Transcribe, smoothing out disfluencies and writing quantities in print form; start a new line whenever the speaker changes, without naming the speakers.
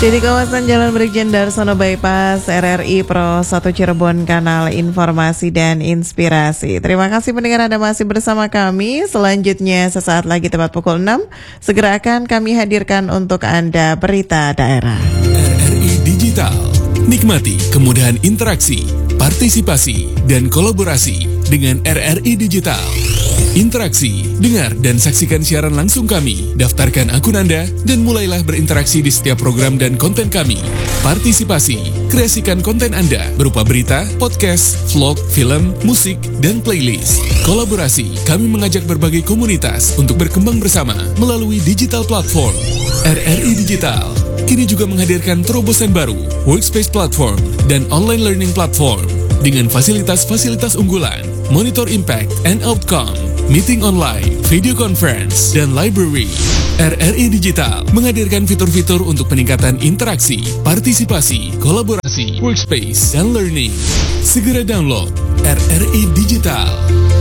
Di kawasan Jalan Brigjen Darsono Bypass RRI Pro 1 Cirebon, kanal informasi dan inspirasi. Terima kasih pendengar Anda masih bersama kami. Selanjutnya sesaat lagi tepat pukul 6 segera akan kami hadirkan untuk Anda berita daerah.
RRI Digital. Nikmati kemudahan interaksi, partisipasi, dan kolaborasi dengan RRI Digital. Interaksi, dengar dan saksikan siaran langsung kami, daftarkan akun Anda, dan mulailah berinteraksi di setiap program dan konten kami. Partisipasi, kreasikan konten Anda berupa berita, podcast, vlog, film, musik, dan playlist. Kolaborasi, kami mengajak berbagai komunitas untuk berkembang bersama melalui digital platform. RRI Digital kini juga menghadirkan terobosan baru, workspace platform, dan online learning platform dengan fasilitas-fasilitas unggulan, monitor impact and outcome, meeting online, video conference, dan library. RRI Digital menghadirkan fitur-fitur untuk peningkatan interaksi, partisipasi, kolaborasi, workspace, dan learning. Segera download RRI Digital.